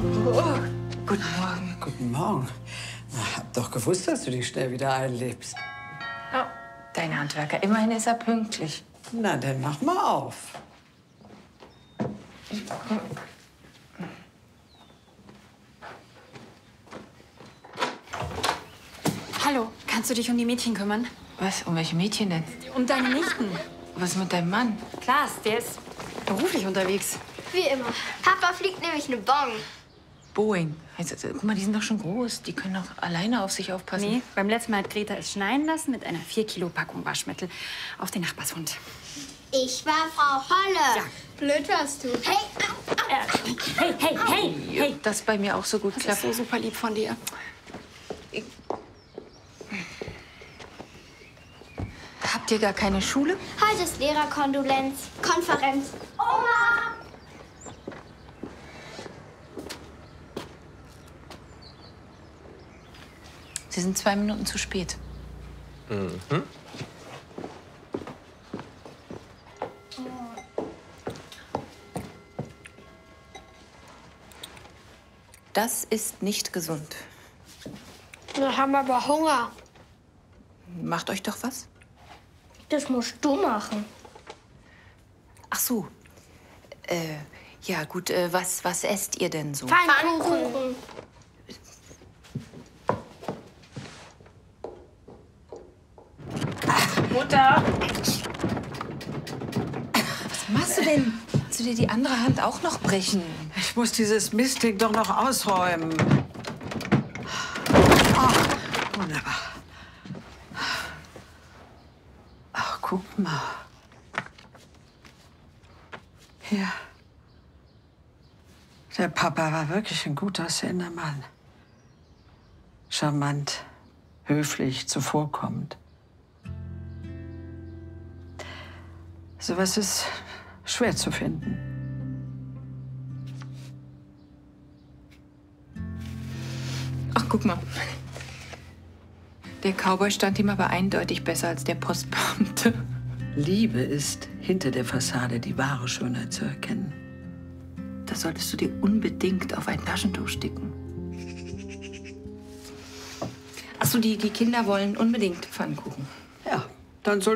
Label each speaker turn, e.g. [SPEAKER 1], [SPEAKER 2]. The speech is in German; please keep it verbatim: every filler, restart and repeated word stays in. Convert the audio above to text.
[SPEAKER 1] Oh, guten Morgen.
[SPEAKER 2] Guten Morgen. Ich hab doch gewusst, dass du dich schnell wieder einlebst.
[SPEAKER 1] Oh, dein Handwerker. Immerhin ist er pünktlich.
[SPEAKER 2] Na, dann mach mal auf.
[SPEAKER 3] Hallo, kannst du dich um die Mädchen kümmern?
[SPEAKER 1] Was? Um welche Mädchen denn?
[SPEAKER 3] Um deine Nichten.
[SPEAKER 1] Was ist mit deinem Mann?
[SPEAKER 3] Klaas, der ist beruflich unterwegs.
[SPEAKER 4] Wie immer. Papa fliegt nämlich eine Bon.
[SPEAKER 1] Boeing. Jetzt, also, guck mal, die sind doch schon groß. Die können doch alleine auf sich aufpassen.
[SPEAKER 3] Nee, beim letzten Mal hat Greta es schneiden lassen mit einer vier Kilo Packung Waschmittel auf den Nachbarshund.
[SPEAKER 4] Ich war Frau Holle.
[SPEAKER 3] Ja.
[SPEAKER 4] Blöd warst du. Hey,
[SPEAKER 3] Äh, hey, hey, hey, hey.
[SPEAKER 1] Das bei mir auch so gut
[SPEAKER 3] Das
[SPEAKER 1] klappt.
[SPEAKER 3] ist so super lieb von dir.
[SPEAKER 1] Habt ihr gar keine Schule?
[SPEAKER 4] heute ist Lehrerkondolenz. Konferenz. Oma!
[SPEAKER 1] Sie sind zwei Minuten zu spät.
[SPEAKER 5] Mhm.
[SPEAKER 1] Das ist nicht gesund.
[SPEAKER 4] Wir haben aber Hunger.
[SPEAKER 1] Macht euch doch was?
[SPEAKER 4] Das musst du machen.
[SPEAKER 1] Ach so. Äh, ja gut, äh, was, was esst ihr denn so?
[SPEAKER 4] Pfannkuchen.
[SPEAKER 1] Mutter! Was machst du denn? Willst du dir die andere Hand auch noch brechen?
[SPEAKER 2] Ich muss dieses Mistding doch noch ausräumen. Ach, wunderbar. Ach, guck mal. Hier. Der Papa war wirklich ein gut aussehender Mann. Charmant, höflich, zuvorkommend. Sowas ist schwer zu finden.
[SPEAKER 1] Ach, guck mal. Der Cowboy stand ihm aber eindeutig besser als der Postbeamte.
[SPEAKER 2] Liebe ist, hinter der Fassade die wahre Schönheit zu erkennen.
[SPEAKER 1] Das solltest du dir unbedingt auf ein Taschentuch sticken. Ach so, die, die Kinder wollen unbedingt Pfannkuchen.
[SPEAKER 2] Ja, dann soll